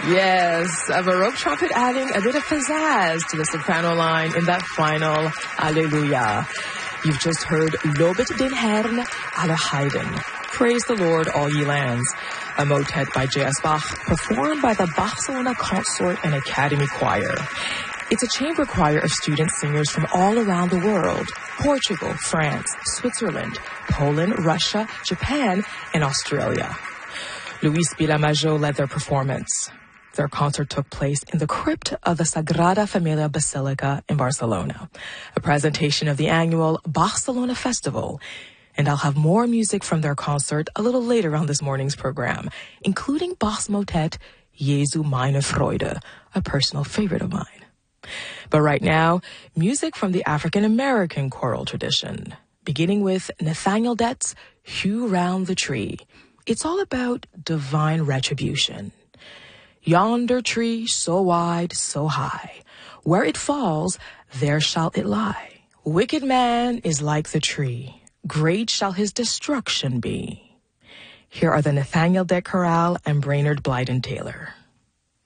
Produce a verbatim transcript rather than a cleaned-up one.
Yes, a Baroque trumpet adding a bit of pizzazz to the soprano line in that final Alleluia. You've just heard Lobet den Herrn, alle Heiden. Praise the Lord, all ye lands. A motet by J S Bach, performed by the Barcelona Consort and Academy Choir. It's a chamber choir of student singers from all around the world. Portugal, France, Switzerland, Poland, Russia, Japan, and Australia. Luis Vilamajo led their performance. Their concert took place in the crypt of the Sagrada Familia Basilica in Barcelona, a presentation of the annual Barcelona Festival. And I'll have more music from their concert a little later on this morning's program, including Bach's motet, Jesu meine Freude, a personal favorite of mine. But right now, music from the African-American choral tradition, beginning with Nathaniel Dett's Hew Round the Tree. It's all about divine retribution. Yonder tree, so wide, so high, where it falls, there shall it lie. Wicked man is like the tree, great shall his destruction be. Here are the Nathaniel Dett Chorale and Brainerd Blyden Taylor.